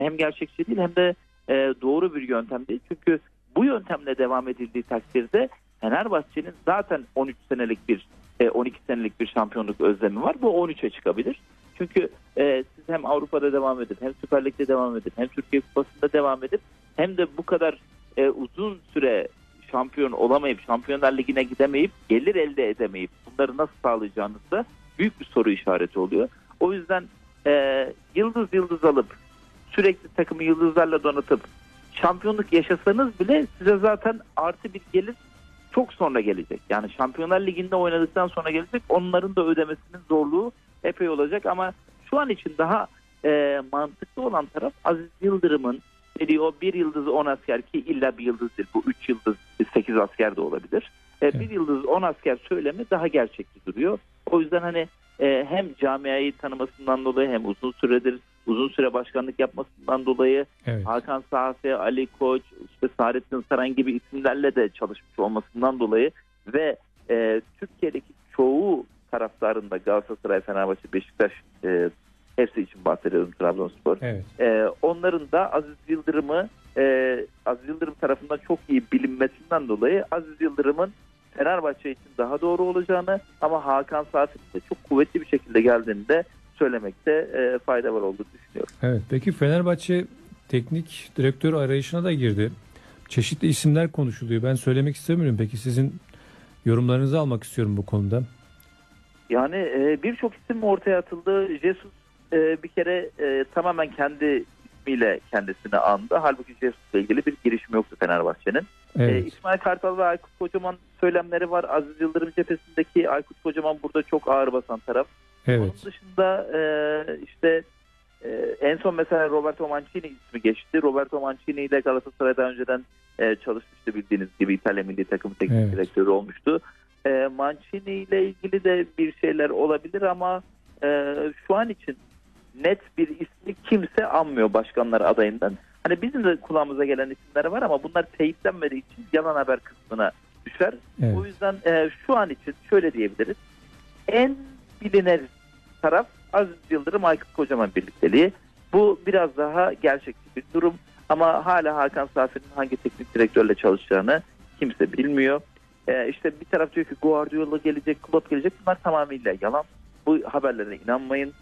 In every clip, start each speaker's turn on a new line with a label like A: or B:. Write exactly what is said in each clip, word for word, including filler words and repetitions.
A: hem gerçekçi değil hem de e, doğru bir yöntem değil. Çünkü bu yöntemle devam edildiği takdirde Fenerbahçe'nin zaten on üç senelik bir e, on iki senelik bir şampiyonluk özlemi var. Bu on üçe çıkabilir. Çünkü e, siz hem Avrupa'da devam edin, hem Süper Lig'de devam edin, hem Türkiye Kupası'nda devam edip hem de bu kadar e, uzun süre şampiyon olamayıp, Şampiyonlar Ligi'ne gidemeyip, gelir elde edemeyip bunları nasıl sağlayacağınız da büyük bir soru işareti oluyor. O yüzden e, yıldız yıldız alıp, sürekli takımı yıldızlarla donatıp şampiyonluk yaşasanız bile size zaten artı bir gelir çok sonra gelecek. Yani Şampiyonlar Ligi'nde oynadıktan sonra gelecek. Onların da ödemesinin zorluğu epey olacak ama şu an için daha e, mantıklı olan taraf Aziz Yıldırım'ın dediği o bir yıldız on asker, ki illa bir yıldız değil, bu üç yıldız sekiz asker de olabilir. E, evet. Bir yıldız on asker söylemi daha gerçekçi duruyor. O yüzden hani e, hem camiayı tanımasından dolayı hem uzun süredir uzun süre başkanlık yapmasından dolayı evet. Hakan Safi, Ali Koç, işte Saadettin Saran gibi isimlerle de çalışmış olmasından dolayı ve e, Türkiye'deki çoğu taraftarında Galatasaray, Fenerbahçe, Beşiktaş e, hepsi için bahsediyorum, Trabzonspor. Evet. E, onların da Aziz Yıldırım'ı e, Aziz Yıldırım tarafından çok iyi bilinmesinden dolayı Aziz Yıldırım'ın Fenerbahçe için daha doğru olacağını ama Hakan Safi'nin de çok kuvvetli bir şekilde geldiğinde söylemekte e, fayda var olduğunu düşünüyorum.
B: Evet. Peki Fenerbahçe teknik direktör arayışına da girdi. Çeşitli isimler konuşuluyor. Ben söylemek istemiyorum. Peki sizin yorumlarınızı almak istiyorum bu konuda.
A: Yani e, birçok isim ortaya atıldı. Jesus e, bir kere e, tamamen kendi ismiyle kendisini andı. Halbuki Jesus'la ilgili bir girişim yoktu Fenerbahçe'nin. Evet. E, İsmail Kartal ve Aykut Kocaman söylemleri var. Aziz Yıldırım cephesindeki Aykut Kocaman burada çok ağır basan taraf. Evet. Onun dışında e, işte e, en son mesela Roberto Mancini ismi geçti. Roberto Mancini ile Galatasaray'da önceden e, çalışmıştı, bildiğiniz gibi İtalya milli takımı teknik evet. direktörü olmuştu. E, Mancini ile ilgili de bir şeyler olabilir ama e, şu an için net bir ismi kimse anmıyor başkanlar adayından. Hani bizim de kulağımıza gelen isimler var ama bunlar teyitlenmediği için yalan haber kısmına düşer. Evet. O yüzden e, şu an için şöyle diyebiliriz. En bilinen taraf Aziz Yıldırım, Aykut Kocaman birlikteliği. Bu biraz daha gerçekçi bir durum ama hala Hakan Safi'nin hangi teknik direktörle çalışacağını kimse bilmiyor. Ee, işte bir taraf diyor ki Guardiola gelecek, Klopp gelecek. Bunlar tamamıyla yalan. Bu haberlere inanmayın.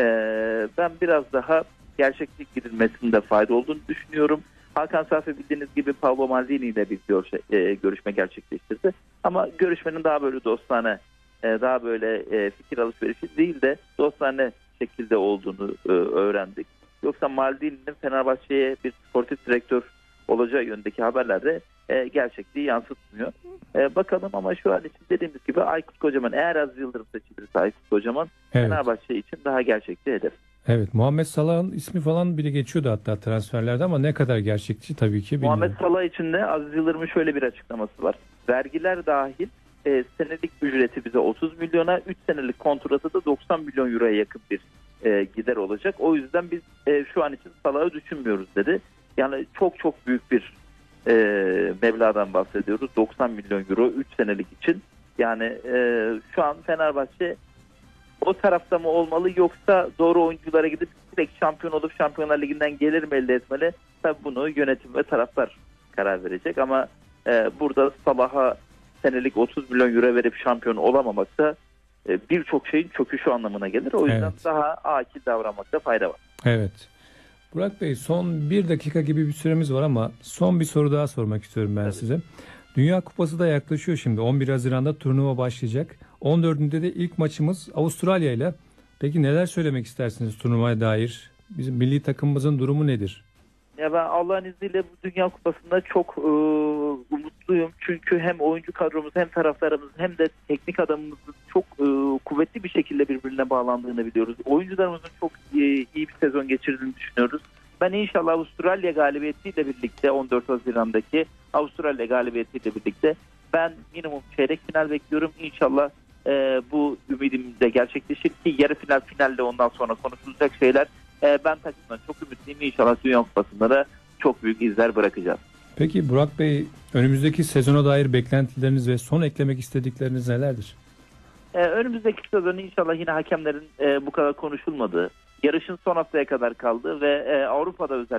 A: Ee, ben biraz daha gerçeklik girilmesinde fayda olduğunu düşünüyorum. Hakan Safi bildiğiniz gibi Paolo Maldini ile bir görüşme, e, görüşme gerçekleştirdi. Ama görüşmenin daha böyle dostane, e, daha böyle e, fikir alışverişi değil de dostane şekilde olduğunu e, öğrendik. Yoksa Maldini'nin Fenerbahçe'ye bir sportif direktör olacağı yönündeki haberlerde e, gerçekliği yansıtmıyor. E, bakalım ama şu an için dediğimiz gibi Aykut Kocaman, eğer Aziz Yıldırım seçilirse Aykut Kocaman evet. Fenerbahçe için daha gerçekçi hedef.
B: Evet, Muhammed Salah'ın ismi falan bile geçiyordu hatta transferlerde ama ne kadar gerçekçi tabii ki bilmiyorum.
A: Muhammed Salah için de Aziz Yıldırım'ın şöyle bir açıklaması var. Vergiler dahil e, senelik ücreti bize otuz milyona, üç senelik kontratı da doksan milyon euroya yakın bir e, gider olacak. O yüzden biz e, şu an için Salah'ı düşünmüyoruz dedi. Yani çok çok büyük bir e, meblağdan bahsediyoruz. doksan milyon euro üç senelik için. Yani e, şu an Fenerbahçe o tarafta mı olmalı yoksa doğru oyunculara gidip direkt şampiyon olup Şampiyonlar Ligi'nden gelir mi elde etmeli? Tabii bunu yönetim ve taraftar karar verecek ama e, burada Salah'a senelik otuz milyon euro verip şampiyon olamamak da e, birçok şeyin çöküşü anlamına gelir. O yüzden evet. daha akil davranmakta fayda var.
B: Evet. Burak Bey, son bir dakika gibi bir süremiz var ama son bir soru daha sormak istiyorum ben evet. size. Dünya Kupası da yaklaşıyor şimdi. on bir Haziran'da turnuva başlayacak. on dördünde de ilk maçımız Avustralya ile. Peki neler söylemek istersiniz turnuvaya dair? Bizim milli takımımızın durumu nedir?
A: Ya ben Allah'ın izniyle bu Dünya Kupası'nda çok e, umutluyum. Çünkü hem oyuncu kadromuz hem taraftarımız hem de teknik adamımızın çok e, kuvvetli bir şekilde birbirine bağlandığını biliyoruz. Oyuncularımızın çok e, iyi bir sezon geçirdiğini düşünüyoruz. Ben inşallah Avustralya galibiyetiyle birlikte on dört Haziran'daki Avustralya galibiyetiyle birlikte ben minimum çeyrek final bekliyorum. İnşallah e, bu ümidim de gerçekleşir ki yarı final finalle ondan sonra konuşulacak şeyler. E, ben takımdan çok ümitliyim. İnşallah Dünya Kupası'nda da çok büyük izler bırakacağız.
B: Peki Burak Bey, önümüzdeki sezona dair beklentileriniz ve son eklemek istedikleriniz nelerdir?
A: E, önümüzdeki sezon inşallah yine hakemlerin e, bu kadar konuşulmadığı, yarışın son haftaya kadar kaldığı ve e, Avrupa'da özellikle